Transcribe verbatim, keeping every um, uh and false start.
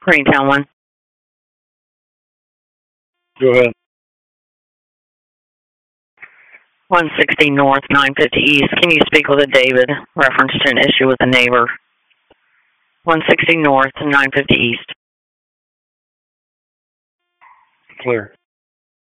Greentown one. Go ahead. one sixty North, nine fifty East. Can you speak with a David? Reference to an issue with a neighbor. one sixty North, nine fifty East. Clear.